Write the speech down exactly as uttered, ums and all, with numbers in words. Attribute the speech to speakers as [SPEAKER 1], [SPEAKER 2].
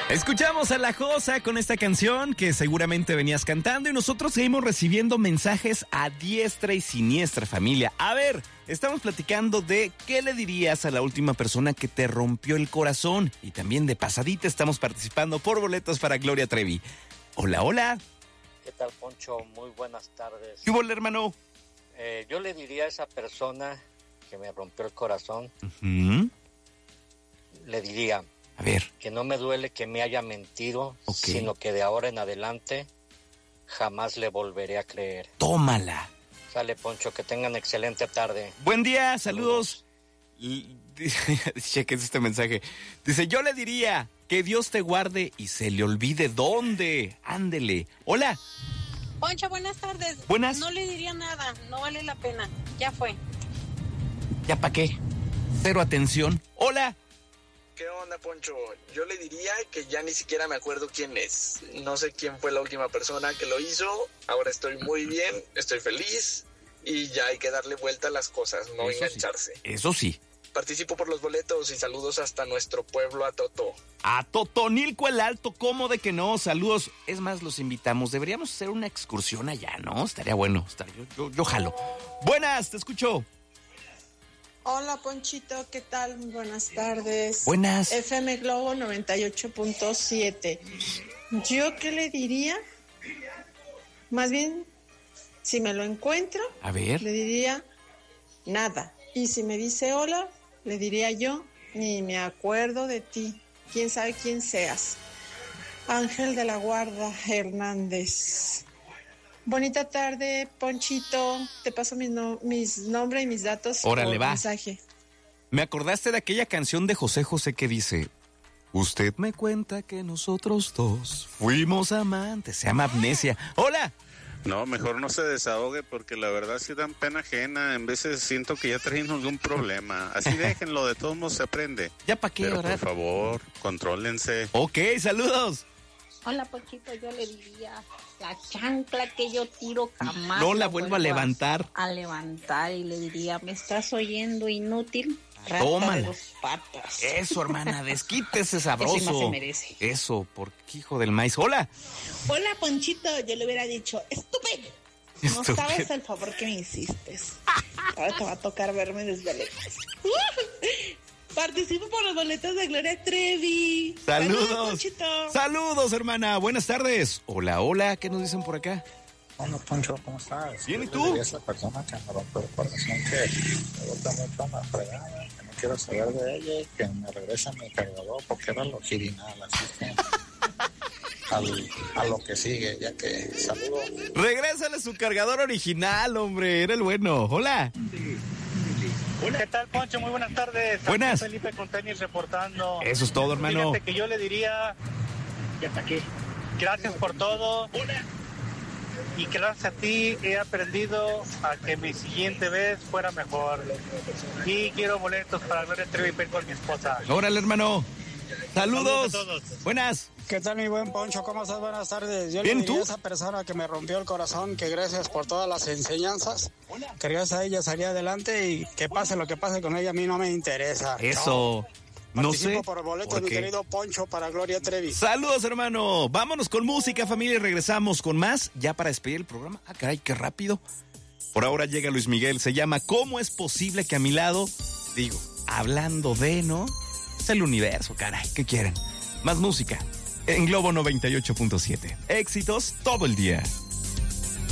[SPEAKER 1] Escuchamos a La Josa con esta canción que seguramente venías cantando y nosotros seguimos recibiendo mensajes a diestra y siniestra, familia. A ver, estamos platicando de qué le dirías a la última persona que te rompió el corazón y también de pasadita estamos participando por boletos para Gloria Trevi. Hola, hola.
[SPEAKER 2] ¿Qué tal, Poncho? Muy buenas tardes.
[SPEAKER 1] ¿Qué hubo, hermano?
[SPEAKER 2] Eh, yo le diría a esa persona que me rompió el corazón,
[SPEAKER 1] Uh-huh.
[SPEAKER 2] le diría...
[SPEAKER 1] A ver.
[SPEAKER 2] Que no me duele que me haya mentido,
[SPEAKER 1] Okay.
[SPEAKER 2] sino que de ahora en adelante jamás le volveré a creer.
[SPEAKER 1] Tómala.
[SPEAKER 2] Sale, Poncho, que tengan excelente tarde.
[SPEAKER 1] Buen día, saludos. Chequen este mensaje. Dice, yo le diría que Dios te guarde y se le olvide dónde. Ándele. Hola.
[SPEAKER 3] Poncho, buenas tardes.
[SPEAKER 1] Buenas.
[SPEAKER 3] No le diría nada, no vale la pena. Ya fue.
[SPEAKER 1] ¿Ya pa' qué? Cero atención. Hola.
[SPEAKER 4] ¿Qué onda, Poncho? Yo le diría que ya ni siquiera me acuerdo quién es. No sé quién fue la última persona que lo hizo. Ahora estoy muy bien, estoy feliz y ya hay que darle vuelta a las cosas, no
[SPEAKER 1] Eso
[SPEAKER 4] engancharse.
[SPEAKER 1] Sí. Eso sí.
[SPEAKER 4] Participo por los boletos y saludos hasta nuestro pueblo, a Toto.
[SPEAKER 1] A Totonilco el Alto, ¿cómo de que no? Saludos. Es más, los invitamos. Deberíamos hacer una excursión allá, ¿no? Estaría bueno. Estaría, yo, yo, yo jalo. Buenas, te escucho.
[SPEAKER 5] Hola, Ponchito, ¿qué tal? Buenas tardes.
[SPEAKER 1] Buenas.
[SPEAKER 5] F M Globo noventa y ocho punto siete. ¿Yo qué le diría? Más bien, si me lo encuentro,
[SPEAKER 1] A ver.
[SPEAKER 5] le diría nada. Y si me dice hola, le diría yo, ni me acuerdo de ti. ¿Quién sabe quién seas? Ángel de la Guarda Hernández. Bonita tarde, Ponchito. Te paso mis, no, mis nombres y mis datos.
[SPEAKER 1] Órale,
[SPEAKER 5] por
[SPEAKER 1] va.
[SPEAKER 5] mensaje.
[SPEAKER 1] Me acordaste de aquella canción de José José que dice, usted me cuenta que nosotros dos fuimos amantes. Se llama Amnesia. Hola.
[SPEAKER 6] No, mejor no se desahogue porque la verdad sí dan pena ajena. En veces siento que ya traen algún problema. Así déjenlo, de todos modos se aprende.
[SPEAKER 1] ¿Ya para qué,
[SPEAKER 6] Pero
[SPEAKER 1] verdad?
[SPEAKER 6] por favor, contrólense.
[SPEAKER 1] Ok, saludos.
[SPEAKER 3] Hola, Ponchito, yo le diría la chancla que yo tiro jamás.
[SPEAKER 1] No la vuelvo a levantar.
[SPEAKER 3] A levantar y le diría, ¿me estás oyendo, inútil? Rata
[SPEAKER 1] Tómala.
[SPEAKER 3] de dos patas.
[SPEAKER 1] Eso, hermana, desquítese sabroso.
[SPEAKER 3] Ese más se merece.
[SPEAKER 1] Eso, por hijo del maíz. Hola.
[SPEAKER 7] Hola, Ponchito, yo le hubiera dicho, estúpido. No
[SPEAKER 1] Estúpido.
[SPEAKER 7] sabes el favor que me hiciste. Ahora te va a tocar verme desde lejos. Participo por los boletos de Gloria Trevi.
[SPEAKER 1] Saludos.
[SPEAKER 7] Saludos, Ponchito.
[SPEAKER 1] Saludos, hermana. Buenas tardes. Hola, hola. ¿Qué nos dicen por acá?
[SPEAKER 8] Hola, Poncho, ¿cómo estás?
[SPEAKER 1] Bien, ¿y
[SPEAKER 8] Yo
[SPEAKER 1] tú?
[SPEAKER 8] le diría a esa persona que me rompió el corazón que me bota mucho la fregada, que no quiero saber de ella y que me regrese mi cargador porque era lo original, así que al, a lo que sigue, ya que saludo.
[SPEAKER 1] Regrésale su cargador original, hombre. Era el bueno. Hola.
[SPEAKER 9] ¿Qué tal, Poncho? Muy buenas tardes.
[SPEAKER 1] Buenas.
[SPEAKER 9] Aquí Felipe con tenis reportando.
[SPEAKER 1] Eso es todo, hermano.
[SPEAKER 9] Fíjate que yo le diría... ¿Y hasta aquí? Gracias por todo. Y que gracias a ti he aprendido a que mi siguiente vez fuera mejor. Y quiero boletos para Gloria Trevi para ir con mi esposa.
[SPEAKER 1] Órale, hermano. Saludos.
[SPEAKER 9] Saludos a todos.
[SPEAKER 1] Buenas.
[SPEAKER 10] ¿Qué tal, mi buen Poncho? ¿Cómo estás? Buenas tardes. Yo
[SPEAKER 1] Bien,
[SPEAKER 10] le diría
[SPEAKER 1] ¿tú?
[SPEAKER 10] a esa persona que me rompió el corazón que gracias por todas las enseñanzas, que gracias a ella salí adelante y que pase lo que pase con ella, a mí no me interesa.
[SPEAKER 1] Eso. No
[SPEAKER 10] Participo
[SPEAKER 1] sé.
[SPEAKER 10] por el boleto,
[SPEAKER 1] por
[SPEAKER 10] mi
[SPEAKER 1] qué.
[SPEAKER 10] querido Poncho, para Gloria Trevi.
[SPEAKER 1] Saludos, hermano. Vámonos con música, familia, y regresamos con más, ya para despedir el programa. Ah, caray, qué rápido. Por ahora llega Luis Miguel, se llama ¿Cómo es posible que a mi lado, digo, hablando de, ¿no? Es el universo, caray, ¿qué quieren? Más música en Globo noventa y ocho punto siete. Éxitos todo el día.